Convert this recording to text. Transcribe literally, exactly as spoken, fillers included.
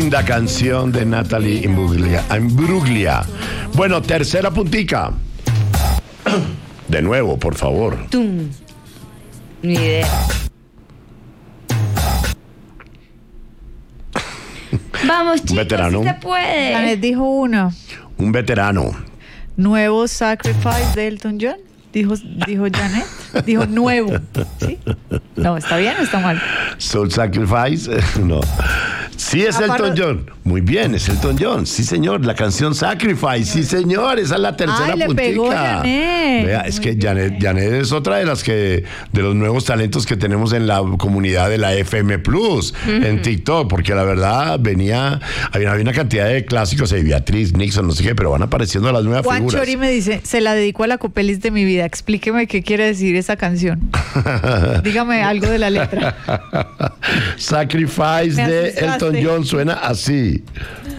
Linda canción de Natalie Imbruglia. Imbruglia. Bueno, tercera puntica. De nuevo, por favor. Tum. Ni idea. Vamos, chicos, veterano. si se puede. Janet dijo uno. Un veterano. Nuevo Sacrifice de Elton John. Dijo, dijo Janet. Dijo nuevo. ¿Sí? No, ¿está bien o está mal? Soul Sacrifice. No. Sí, es Aparte... Elton John. Muy bien, es Elton John. Sí, señor. La canción Sacrifice. Sí, señor. Esa es la tercera Ay, le puntica. pegó Janet. Vea, es Muy que bien. Janet, Janet es otra de las que, de los nuevos talentos que tenemos en la comunidad de la F M Plus, uh-huh. en TikTok, porque la verdad venía, había, había una cantidad de clásicos, de Beatriz, Nixon, no sé qué, pero van apareciendo las nuevas Juan figuras. Chori me dice, se la dedico a la copelis de mi vida. Explíqueme qué quiere decir esa canción. Dígame algo de la letra. Sacrifice Me de asustaste. Elton John suena así.